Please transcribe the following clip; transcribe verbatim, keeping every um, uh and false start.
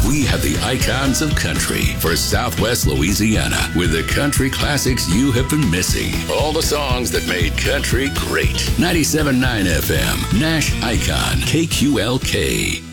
We have the icons of country for Southwest Louisiana with the country classics you have been missing. All the songs that made country great. ninety-seven point nine F M, Nash Icon, K Q L K.